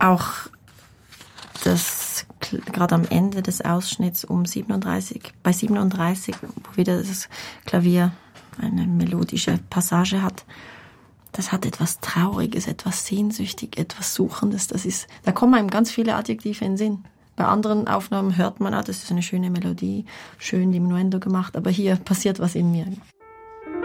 Auch das gerade am Ende des Ausschnitts bei 37, wo wieder das Klavier eine melodische Passage hat, das hat etwas Trauriges, etwas Sehnsüchtig, etwas Suchendes. Da kommen einem ganz viele Adjektive in den Sinn. Bei anderen Aufnahmen hört man, das ist eine schöne Melodie, schön Diminuendo gemacht, aber hier passiert was in mir.